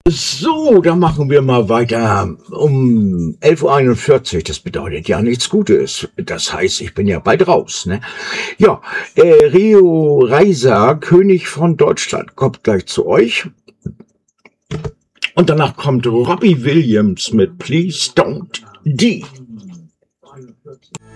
So, dann machen wir mal weiter um 11:41 Uhr. Das bedeutet ja nichts Gutes. Das heißt, ich bin ja bald raus, ne? Ja, Rio Reiser, König von Deutschland, kommt gleich zu euch. Und danach kommt Robbie Williams mit Please Don't D.